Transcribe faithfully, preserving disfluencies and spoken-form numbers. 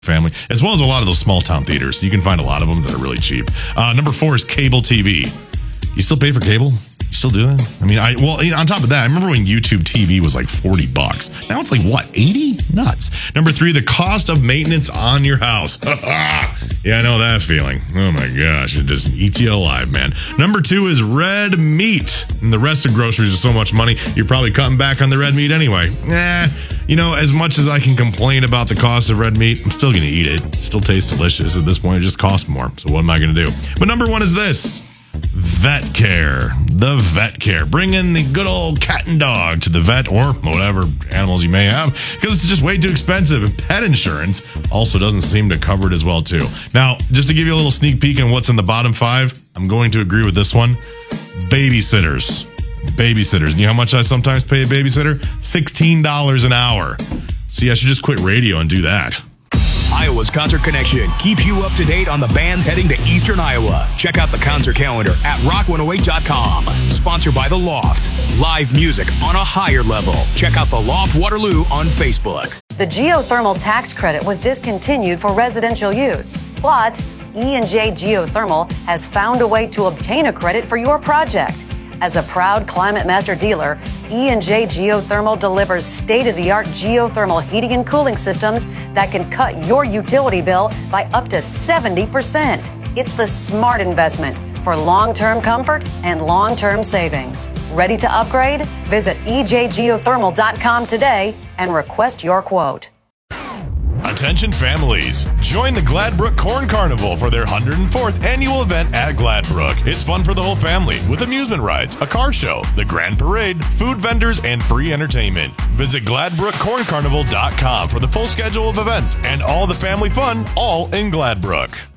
family, as well as a lot of those small town theaters. You can find a lot of them that are really cheap. Uh, number four is cable T V. You still pay for cable? You still do that? I mean, I well, on top of that, I remember when YouTube T V was like forty bucks. Now it's like, what, eighty? Nuts. Number three, the cost of maintenance on your house. Yeah, I know that feeling. Oh my gosh, it just eats you alive, man. Number two is red meat. And the rest of groceries are so much money, you're probably cutting back on the red meat anyway. Eh, you know, as much as I can complain about the cost of red meat, I'm still going to eat it. It still tastes delicious. At this point, it just costs more. So what am I going to do? But number one is this. Vet care. The vet care. Bring in the good old cat and dog to the vet or whatever animals you may have, because it's just way too expensive. And pet insurance also doesn't seem to cover it as well, too. Now, just to give you a little sneak peek on what's in the bottom five, I'm going to agree with this one. Babysitters. Babysitters. You know how much I sometimes pay a babysitter? sixteen dollars an hour. See, I should just quit radio and do that. Iowa's Concert Connection keeps you up to date on the bands heading to Eastern Iowa. Check out the concert calendar at rock one oh eight dot com. Sponsored by The Loft. Live music on a higher level. Check out The Loft Waterloo on Facebook. The geothermal tax credit was discontinued for residential use, but E and J Geothermal has found a way to obtain a credit for your project. As a proud Climate Master dealer, E and J Geothermal delivers state-of-the-art geothermal heating and cooling systems that can cut your utility bill by up to seventy percent. It's the smart investment for long-term comfort and long-term savings. Ready to upgrade? Visit E J geothermal dot com today and request your quote. Attention families, join the Gladbrook Corn Carnival for their one hundred fourth annual event at Gladbrook. It's fun for the whole family with amusement rides, a car show, the grand parade, food vendors, and free entertainment. Visit gladbrook corn carnival dot com for the full schedule of events and all the family fun, all in Gladbrook.